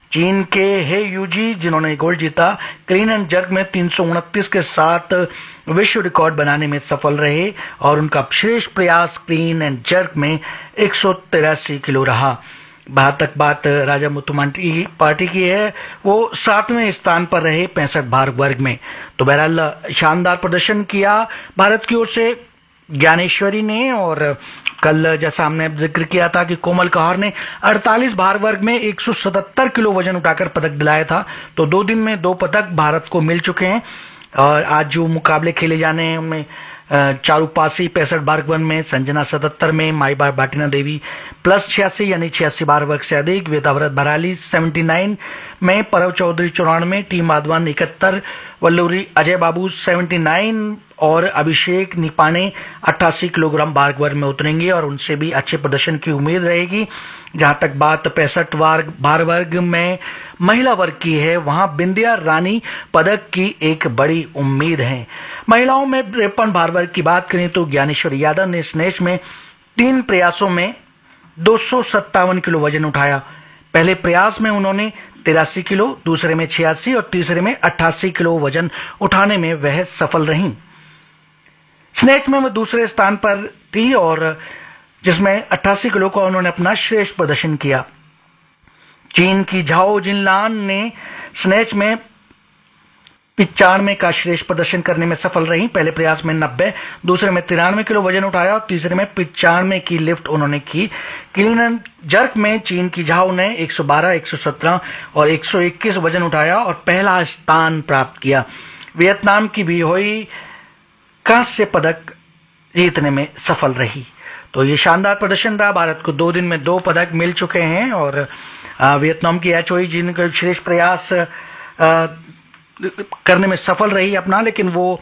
चीन के हे यूजी जिन्होंने गोल्ड जीता, क्लीन एंड जर्क में 329 के साथ विश्व रिकॉर्ड बनाने में सफल रहे और उनका श्रेष्ठ प्रयास क्लीन एंड जर्क में 183 किलो रहा। जहां तक बात राजा मुथुमाटी पार्टी की है, वो 7वें स्थान पर रहे 65 भार वर्ग में। तो बहरहाल शानदार प्रदर्शन किया भारत की ओर से ज्ञानेश्वरी ने। और कल जैसा हमने जिक्र किया था कि कोमल कौर ने 48 भार वर्ग में 177 किलो वजन उठाकर पदक दिलाया था। तो 2 दिन में 2 पदक भारत को मिल चुके हैं। और आज जो मुकाबले खेले जाने हैं उनमें चारू पासी 65 भार वर्ग में, संजना 77 में, माई बाटिना देवी +86 यानी 86 भार वर्ग से अधिक, वेदाव्रत भराली 79 में, परव चौधरी 94, टी माधवन 71, वल्लूरी अजय बाबू 79 और अभिषेक निपाने 88 किलोग्राम भार वर्ग में उतरेंगे और उनसे भी अच्छे प्रदर्शन की उम्मीद रहेगी। जहां तक बात 65 भार वर्ग में महिला वर्ग की है, वहां बिंदिया रानी पदक की एक बड़ी उम्मीद है। महिलाओं में 53 भार वर्ग की बात करें तो ज्ञानेश्वरी यादव ने स्नेच में 3 प्रयासों में 257 किलो वजन उठाया। पहले प्रयास में उन्होंने 83 किलो, दूसरे में 86 और तीसरे में 88 किलो वजन उठाने में वह सफल रहीं। स्नेच में वह दूसरे स्थान पर थी और जिसमें 88 किलो का उन्होंने अपना श्रेष्ठ प्रदर्शन किया। चीन की झाओ जिनलान ने स्नेच में 95 का श्रेष्ठ प्रदर्शन करने में सफल रही। पहले प्रयास में 90, दूसरे में 93 किलो वजन उठाया और तीसरे में 95 की लिफ्ट उन्होंने की। क्लीन एंड जर्क में चीन की झाओ ने 112, 117 और 121 वजन उठाया और पहला स्थान प्राप्त किया। वियतनाम की भी हुई कांस्य पदक जीतने में सफल रही। तो ये शानदार प्रदर्शन रहा। भारत को 2 दिन में 2 पदक मिल चुके हैं और वियतनाम की एचओई जिनका श्रेष्ठ प्रयास करने में सफल रही अपना, लेकिन वो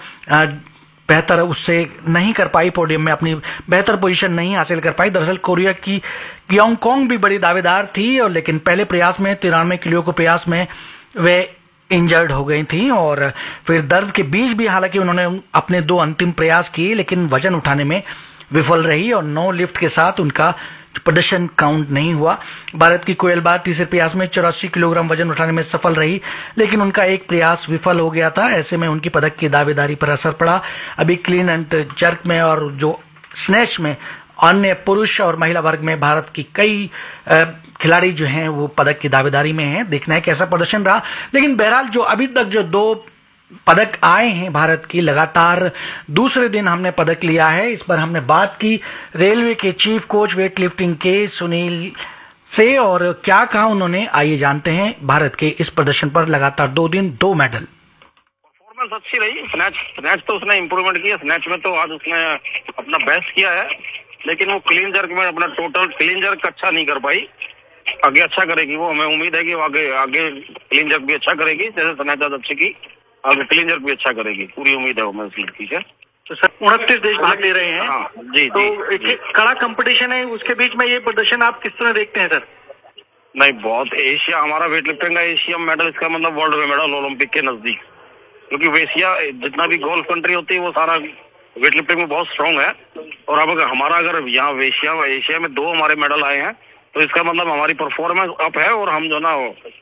बेहतर उससे नहीं कर पाई, पोडियम में अपनी बेहतर पोजीशन नहीं हासिल कर पाई। दरअसल कोरिया की योंगकोंग भी बड़ी दावेदार थी और लेकिन पहले प्रयास में 93 किलो के प्रयास में वे इंजर्ड हो गई थी और फिर दर्द के बीच भी हालांकि उन्होंने अपने 2 अंतिम प्रयास किए लेकिन वजन उठाने में विफल रही और 9 लिफ्ट के साथ उनका प्रदर्शन काउंट नहीं हुआ। भारत की कोयल बात तीसरे प्रयास में 84 किलोग्राम वजन उठाने में सफल रही लेकिन उनका एक प्रयास विफल हो गया था। ऐसे में उनकी पदक की दावेदारी पर असर पड़ा। अभी क्लीन एंड जर्क में और जो स्नैच में अन्य पुरुष और महिला वर्ग में भारत की कई खिलाड़ी जो हैं वो पदक की दावेदारी में हैं। देखना है कैसा प्रदर्शन रहा। लेकिन बहरहाल जो अभी तक जो 2 पदक आए हैं भारत की, लगातार दूसरे दिन हमने पदक लिया है। इस पर हमने बात की रेलवे के चीफ कोच वेट लिफ्टिंग के सुनील से और क्या कहा उन्होंने, आइए जानते हैं भारत के इस प्रदर्शन पर। लगातार 2 दिन 2 मेडल। परफॉर्मेंस अच्छी रही। स्नैच तो उसने इंप्रूवमेंट किया। स्नैच में तो आज उसने अपना बेस्ट किया है लेकिन वो क्लीन जर्क में अपना टोटल क्लीन जर्क अच्छा नहीं कर पाई। आगे अच्छा करेगी वो, हमें उम्मीद है कि वो आगे क्लीन जर्क भी अच्छा करेगी जैसे स्नैच आज अच्छी की, आगे क्लीन जर्क भी अच्छा करेगी, पूरी उम्मीद है वो मैं इस लड़की से। तो सर 29 देश भाग ले रहे हैं। हाँ, जी तो एक कड़ा कंपटीशन है, उसके बीच में ये प्रदर्शन आप किस तरह देखते हैं सर? नहीं, बहुत एशिया हमारा वेट लिफ्टिंग का एशिया मेडल, इसका मतलब वर्ल्ड में मेडल ओलंपिक के नजदीक, क्योंकि एशिया जितना भी गोल्फ कंट्री होती है वो सारा वेट लिफ्टिंग में बहुत स्ट्रांग है। और अब हमारा अगर यहाँ एशिया में 2 हमारे मेडल आए हैं तो इसका मतलब हमारी परफॉर्मेंस अप है और हम जो ना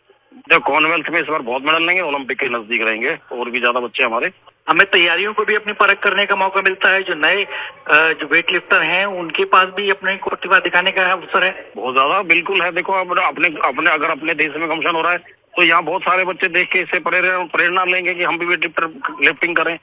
जो कॉमनवेल्थ में इस बार बहुत मेडल लेंगे, ओलंपिक के नजदीक रहेंगे और भी ज्यादा बच्चे हमारे। हमें तैयारियों को भी अपनी परख करने का मौका मिलता है। जो नए जो वेट लिफ्टर हैं उनके पास भी अपने प्रतिभा दिखाने का अवसर है। बहुत ज्यादा, बिल्कुल है। देखो अब अपने अगर अपने देश में फंक्शन हो रहा है तो यहाँ बहुत सारे बच्चे देख के इससे प्रेरणा लेंगे कि हम भी वेट लिफ्टिंग करें।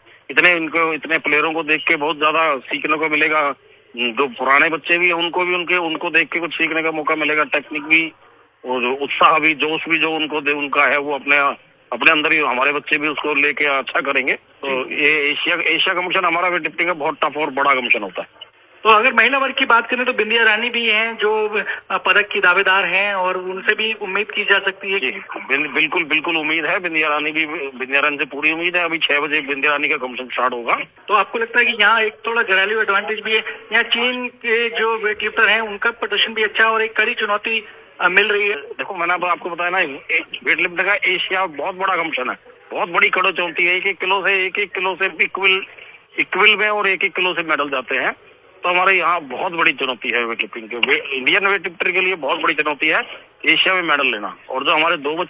इतने प्लेयरों को देख के बहुत ज्यादा सीखने को मिलेगा। जो पुराने बच्चे भी उनको देख के कुछ सीखने का मौका मिलेगा। टेक्निक भी और उत्साह भी, जोश भी जो उनका है वो अपने अंदर ही हमारे बच्चे भी उसको लेके अच्छा करेंगे। तो ये एशिया का मिशन हमारा वेट लिफ्टिंग का बहुत टफ और बड़ा मिशन होता है। तो अगर महिला वर्ग की बात करें तो बिंदिया रानी भी हैं जो पदक की दावेदार हैं और उनसे भी उम्मीद की जा सकती है कि बिल्कुल उम्मीद है। बिंदिया रानी से पूरी उम्मीद है। अभी 6 बजे बिंदिया रानी का कॉम्पिटिशन स्टार्ट होगा। तो आपको लगता है कि यहाँ एक थोड़ा घरेलू एडवांटेज भी है, यहाँ चीन के जो वेट लिफ्टर हैं उनका प्रदर्शन भी अच्छा और एक कड़ी चुनौती मिल रही है? देखो मैंने आपको बताया ना, वेट लिफ्टिंग का एशिया बहुत बड़ा कॉम्पिटिशन है, बहुत बड़ी कड़ो चौंती है। 1-1 किलो से इक्विल में और 1-1 किलो से मेडल जाते हैं। तो हमारे यहाँ बहुत बड़ी चुनौती है वेट लिफ्टिंग के। इंडियन वेट लिफ्टर के लिए बहुत बड़ी चुनौती है एशिया में मेडल लेना। और जो हमारे 2